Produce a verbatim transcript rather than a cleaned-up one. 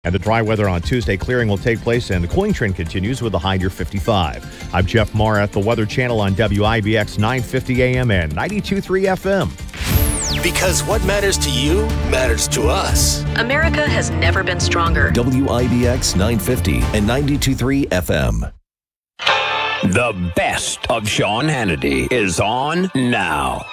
And the dry weather on Tuesday, clearing will take place and the cooling trend continues with a high near fifty-five. I'm Jeff Marr at the Weather Channel on W I B X nine fifty A M and ninety-two point three F M. Because what matters to you matters to us. America has never been stronger. W I B X nine fifty and ninety-two point three F M. The best of Sean Hannity is on now.